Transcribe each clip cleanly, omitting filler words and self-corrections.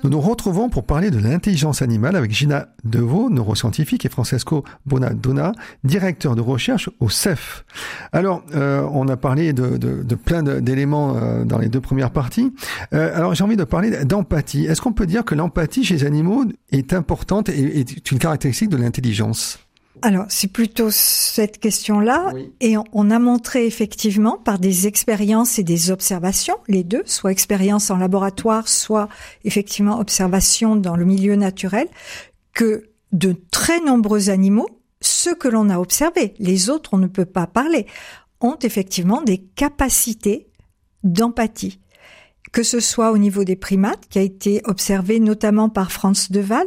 Nous nous retrouvons pour parler de l'intelligence animale avec Gina Deveau, neuroscientifique, et Francesco Bonadonna, directeur de recherche au CEF. Alors, on a parlé de plein d'éléments dans les deux premières parties. Alors, j'ai envie de parler d'empathie. Est-ce qu'on peut dire que l'empathie chez les animaux est importante et est une caractéristique de l'intelligence ? Alors, c'est plutôt cette question-là. Oui. Et on a montré effectivement par des expériences et des observations, les deux, soit expérience en laboratoire, soit effectivement observation dans le milieu naturel, que de très nombreux animaux, ceux que l'on a observés, les autres on ne peut pas parler, ont effectivement des capacités d'empathie. Que ce soit au niveau des primates, qui a été observé notamment par Franz de Waal,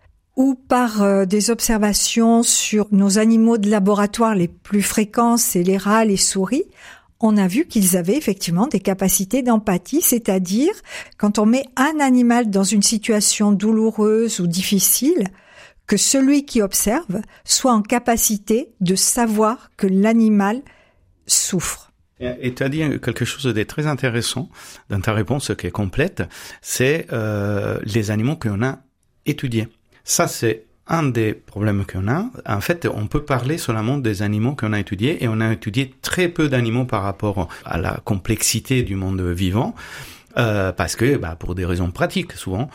ou par des observations sur nos animaux de laboratoire les plus fréquents, c'est les rats, les souris, on a vu qu'ils avaient effectivement des capacités d'empathie, c'est-à-dire quand on met un animal dans une situation douloureuse ou difficile, que celui qui observe soit en capacité de savoir que l'animal souffre. Et tu as dit quelque chose de très intéressant dans ta réponse qui est complète, c'est les animaux qu'on a étudiés. Ça, c'est un des problèmes qu'on a. En fait, on peut parler seulement des animaux qu'on a étudiés et on a étudié très peu d'animaux par rapport à la complexité du monde vivant. Parce que, pour des raisons pratiques, souvent,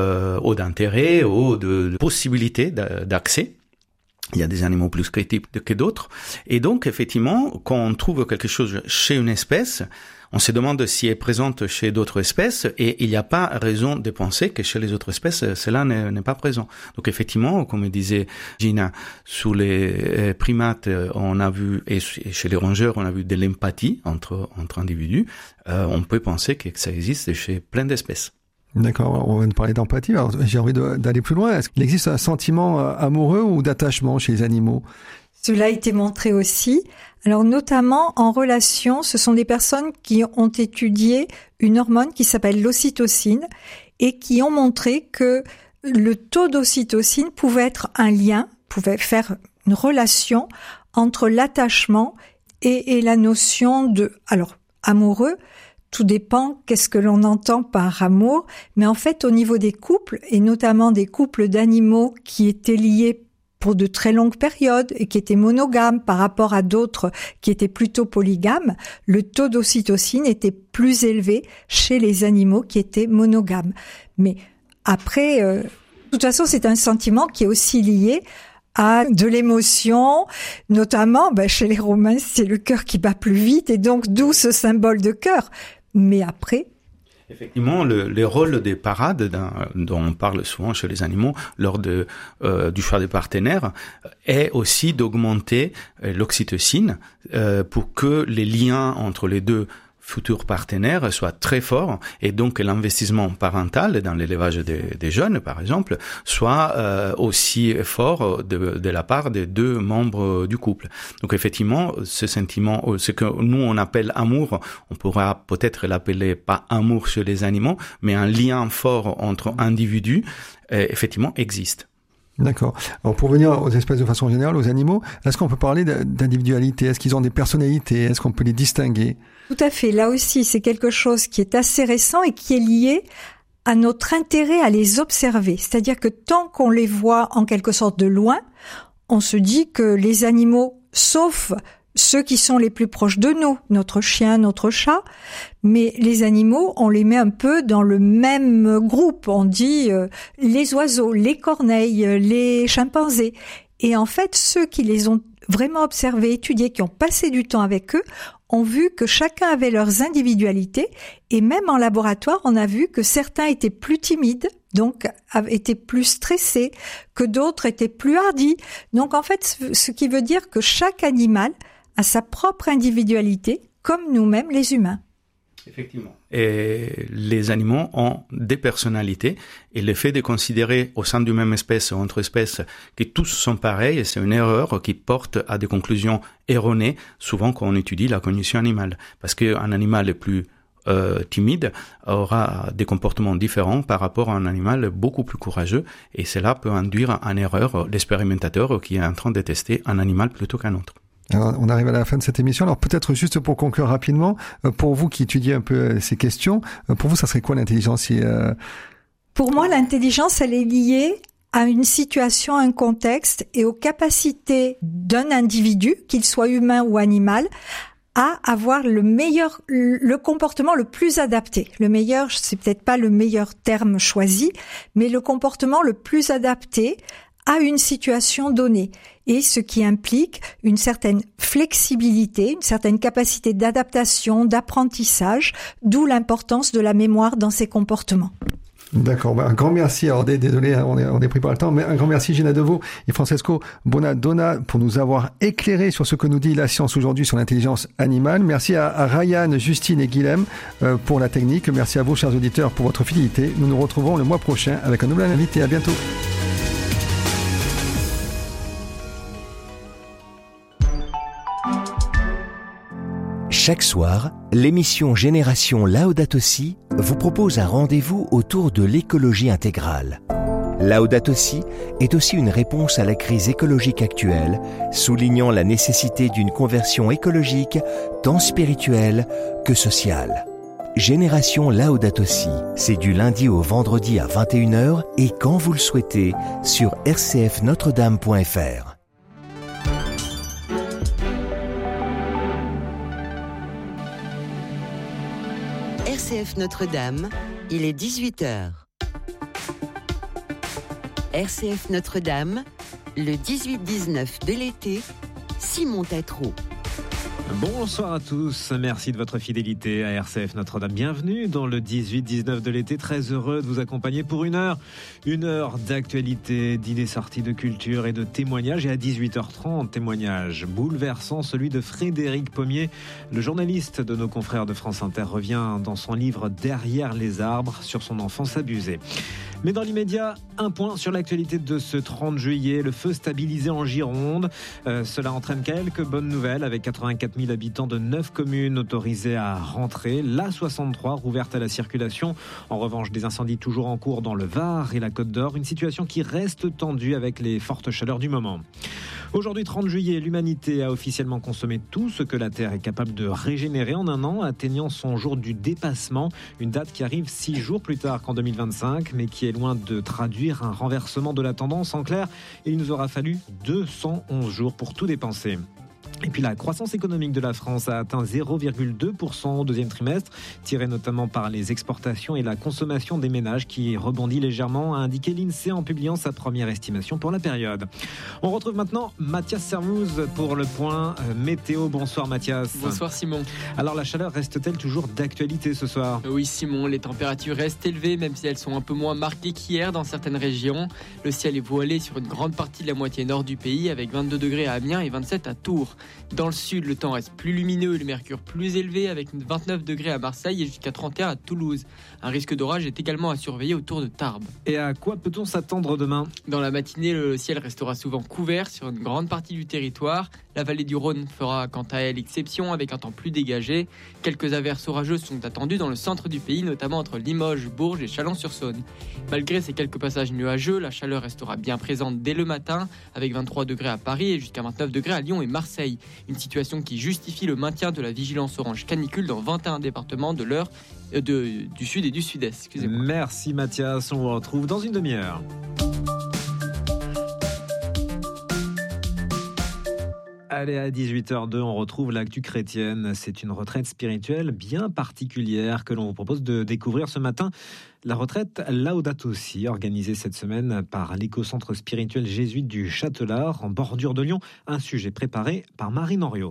ou d'intérêt, ou de possibilité d'accès. Il y a des animaux plus critiques que d'autres. Et donc, effectivement, quand on trouve quelque chose chez une espèce, on se demande si elle est présente chez d'autres espèces et il n'y a pas raison de penser que chez les autres espèces, cela n'est pas présent. Donc, effectivement, comme disait Gina, sous les primates, on a vu, et chez les rongeurs, on a vu de l'empathie entre individus. On peut penser que ça existe chez plein d'espèces. D'accord, on va nous parler d'empathie. Alors, j'ai envie d'aller plus loin. Est-ce qu'il existe un sentiment amoureux ou d'attachement chez les animaux ? Cela a été montré aussi. Alors, notamment en relation, ce sont des personnes qui ont étudié une hormone qui s'appelle l'ocytocine et qui ont montré que le taux d'ocytocine pouvait être un lien, pouvait faire une relation entre l'attachement et la notion de, alors, amoureux. Tout dépend qu'est-ce que l'on entend par amour, mais en fait au niveau des couples, et notamment des couples d'animaux qui étaient liés pour de très longues périodes et qui étaient monogames par rapport à d'autres qui étaient plutôt polygames, le taux d'ocytocine était plus élevé chez les animaux qui étaient monogames. Mais après, de toute façon c'est un sentiment qui est aussi lié à de l'émotion, notamment chez les Romains, c'est le cœur qui bat plus vite et donc d'où ce symbole de cœur. Mais après... Effectivement, le rôle des parades dont on parle souvent chez les animaux lors du choix des partenaires est aussi d'augmenter l'oxytocine pour que les liens entre les deux futurs partenaires soient très forts et donc l'investissement parental dans l'élevage des jeunes, par exemple, soit aussi fort de la part des deux membres du couple. Donc effectivement, ce sentiment, ce que nous on appelle amour, on pourra peut-être l'appeler pas amour chez les animaux, mais un lien fort entre individus, effectivement, existe. D'accord. Alors pour venir aux espèces de façon générale, aux animaux, est-ce qu'on peut parler d'individualité ? Est-ce qu'ils ont des personnalités ? Est-ce qu'on peut les distinguer ? Tout à fait. Là aussi, c'est quelque chose qui est assez récent et qui est lié à notre intérêt à les observer. C'est-à-dire que tant qu'on les voit en quelque sorte de loin, on se dit que les animaux, sauf ceux qui sont les plus proches de nous, notre chien, notre chat, mais les animaux, on les met un peu dans le même groupe. On dit les oiseaux, les corneilles, les chimpanzés. Et en fait, ceux qui les ont vraiment observés, étudiés, qui ont passé du temps avec eux, ont vu que chacun avait leurs individualités. Et même en laboratoire, on a vu que certains étaient plus timides, donc étaient plus stressés, que d'autres étaient plus hardis. Donc en fait, ce qui veut dire que chaque animal a sa propre individualité, comme nous-mêmes les humains. Effectivement. Et les animaux ont des personnalités et le fait de considérer au sein d'une même espèce ou entre espèces que tous sont pareils, c'est une erreur qui porte à des conclusions erronées, souvent quand on étudie la cognition animale. Parce qu'un animal plus timide aura des comportements différents par rapport à un animal beaucoup plus courageux et cela peut induire en erreur l'expérimentateur qui est en train de tester un animal plutôt qu'un autre. Alors, on arrive à la fin de cette émission. Alors peut-être juste pour conclure rapidement, pour vous qui étudiez un peu ces questions, pour vous ça serait quoi l'intelligence Pour moi, l'intelligence, elle est liée à une situation, à un contexte et aux capacités d'un individu, qu'il soit humain ou animal, à avoir le comportement le plus adapté. Le meilleur, c'est peut-être pas le meilleur terme choisi, mais le comportement le plus adapté à une situation donnée. Et ce qui implique une certaine flexibilité, une certaine capacité d'adaptation, d'apprentissage, d'où l'importance de la mémoire dans ces comportements. D'accord, un grand merci. Alors désolé, on est pris par le temps, mais un grand merci Gina Deveau et Francesco Bonadonna pour nous avoir éclairé sur ce que nous dit la science aujourd'hui sur l'intelligence animale. Merci à Ryan, Justine et Guilhem pour la technique. Merci à vous, chers auditeurs, pour votre fidélité. Nous nous retrouvons le mois prochain avec un nouvel invité. À bientôt. Chaque soir, l'émission Génération Laudato Si vous propose un rendez-vous autour de l'écologie intégrale. Laudato Si est aussi une réponse à la crise écologique actuelle, soulignant la nécessité d'une conversion écologique tant spirituelle que sociale. Génération Laudato Si, c'est du lundi au vendredi à 21h et quand vous le souhaitez sur rcfnotredame.fr. RCF Notre-Dame, il est 18h. RCF Notre-Dame, le 18-19 de l'été, Simon Tétrault. Bonsoir à tous, merci de votre fidélité à RCF Notre-Dame. Bienvenue dans le 18-19 de l'été, très heureux de vous accompagner pour une heure d'actualité, d'idées sorties de culture et de témoignages. Et à 18h30, témoignage bouleversant, celui de Frédéric Pommier. Le journaliste de nos confrères de France Inter revient dans son livre Derrière les arbres sur son enfance abusée. Mais dans l'immédiat, un point sur l'actualité de ce 30 juillet, le feu stabilisé en Gironde. Cela entraîne quelques bonnes nouvelles avec 84 000 habitants de 9 communes autorisés à rentrer. La 63 rouverte à la circulation. En revanche, des incendies toujours en cours dans le Var et la Côte d'Or. Une situation qui reste tendue avec les fortes chaleurs du moment. Aujourd'hui, 30 juillet, l'humanité a officiellement consommé tout ce que la Terre est capable de régénérer en un an, atteignant son jour du dépassement. Une date qui arrive 6 jours plus tard qu'en 2025, mais qui est loin de traduire un renversement de la tendance. En clair, il nous aura fallu 211 jours pour tout dépenser. Et puis la croissance économique de la France a atteint 0,2% au deuxième trimestre, tiré notamment par les exportations et la consommation des ménages qui rebondit légèrement, a indiqué l'INSEE en publiant sa première estimation pour la période. On retrouve maintenant Mathias Servouz pour le point météo. Bonsoir Mathias. Bonsoir Simon. Alors la chaleur reste-t-elle toujours d'actualité ce soir ? Oui Simon, les températures restent élevées même si elles sont un peu moins marquées qu'hier dans certaines régions. Le ciel est voilé sur une grande partie de la moitié nord du pays avec 22 degrés à Amiens et 27 à Tours. Dans le sud, le temps reste plus lumineux et le mercure plus élevé avec 29 degrés à Marseille et jusqu'à 31 à Toulouse. Un risque d'orage est également à surveiller autour de Tarbes. Et à quoi peut-on s'attendre demain ? Dans la matinée, le ciel restera souvent couvert sur une grande partie du territoire. La vallée du Rhône fera quant à elle exception avec un temps plus dégagé. Quelques averses orageuses sont attendues dans le centre du pays, notamment entre Limoges, Bourges et Chalon-sur-Saône. Malgré ces quelques passages nuageux, la chaleur restera bien présente dès le matin avec 23 degrés à Paris et jusqu'à 29 degrés à Lyon et Marseille. Une situation qui justifie le maintien de la vigilance orange canicule dans 21 départements de l'heure du sud et du sud-est. Excusez-moi. Merci Mathias, on vous retrouve dans une demi-heure. Allez, à 18h02, on retrouve l'actu chrétienne. C'est une retraite spirituelle bien particulière que l'on vous propose de découvrir ce matin. La retraite Laudato Si, organisée cette semaine par l'éco-centre spirituel jésuite du Châtelard, en bordure de Lyon. Un sujet préparé par Marine Henriot.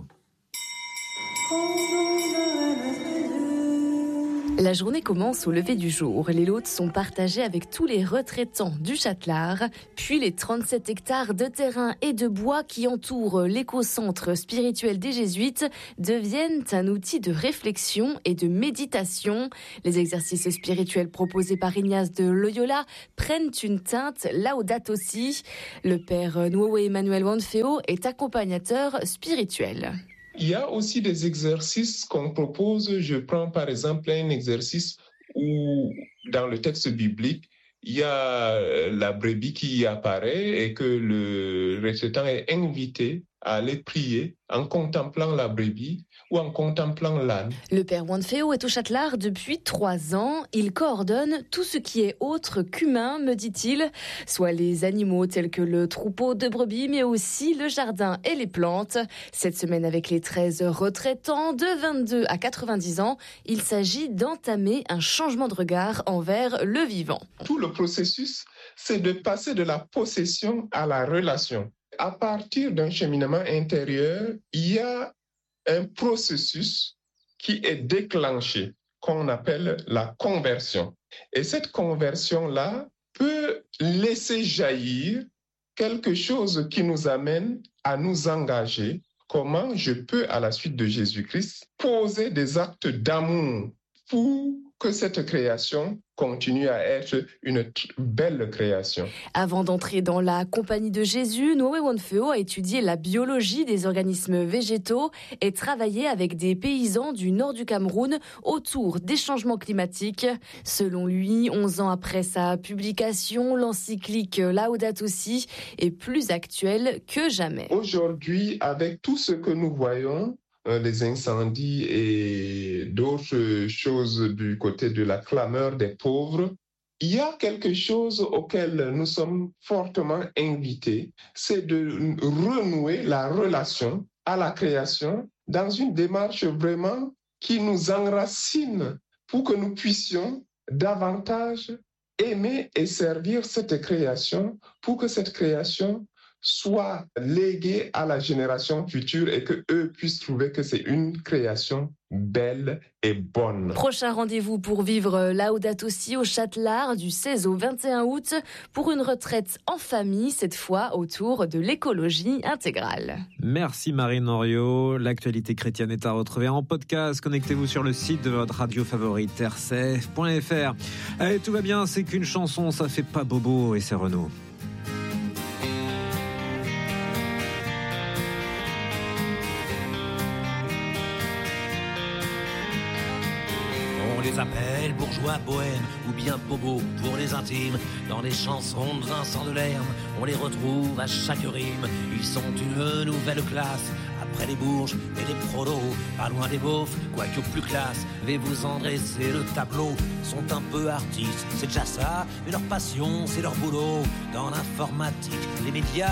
La journée commence au lever du jour. Les lots sont partagés avec tous les retraitants du Châtelard. Puis les 37 hectares de terrain et de bois qui entourent l'éco-centre spirituel des Jésuites deviennent un outil de réflexion et de méditation. Les exercices spirituels proposés par Ignace de Loyola prennent une teinte Laudato Si. Le père Noé Emmanuel Wanfeo est accompagnateur spirituel. Il y a aussi des exercices qu'on propose. Je prends par exemple un exercice où, dans le texte biblique, il y a la brebis qui apparaît et que le retraitant est invité à aller prier en contemplant la brebis ou en contemplant l'âne. Le père Wanfeo est au Châtelard depuis 3 ans. Il coordonne tout ce qui est autre qu'humain, me dit-il, soit les animaux tels que le troupeau de brebis, mais aussi le jardin et les plantes. Cette semaine, avec les 13 retraitants de 22 à 90 ans, il s'agit d'entamer un changement de regard envers le vivant. Tout le processus, c'est de passer de la possession à la relation. À partir d'un cheminement intérieur, il y a un processus qui est déclenché, qu'on appelle la conversion. Et cette conversion-là peut laisser jaillir quelque chose qui nous amène à nous engager. Comment je peux, à la suite de Jésus-Christ, poser des actes d'amour pour que cette création continue à être une belle création. Avant d'entrer dans la compagnie de Jésus, Noé Wanfeo a étudié la biologie des organismes végétaux et travaillé avec des paysans du nord du Cameroun autour des changements climatiques. Selon lui, 11 ans après sa publication, l'encyclique Laudato Si est plus actuelle que jamais. Aujourd'hui, avec tout ce que nous voyons, les incendies et d'autres choses du côté de la clameur des pauvres, il y a quelque chose auquel nous sommes fortement invités, c'est de renouer la relation à la création dans une démarche vraiment qui nous enracine pour que nous puissions davantage aimer et servir cette création pour que cette création soit léguée à la génération future et que eux puissent trouver que c'est une création belle et bonne. Prochain rendez-vous pour vivre Laudato Si au Châtelard du 16 au 21 août pour une retraite en famille, cette fois autour de l'écologie intégrale. Merci Marine Henriot. L'actualité chrétienne est à retrouver en podcast. Connectez-vous sur le site de votre radio favorite rcf.fr. Allez, tout va bien, c'est qu'une chanson, ça fait pas bobo et c'est Renaud. On les appelle bourgeois bohèmes ou bien bobos pour les intimes. Dans les chansons de Vincent Delerme, on les retrouve à chaque rime. Ils sont une nouvelle classe, après les bourges et les prolos. Pas loin des beaufs, quoique plus classe. Mais vous en dressez le tableau. Sont un peu artistes, c'est déjà ça. Mais leur passion, c'est leur boulot. Dans l'informatique, les médias.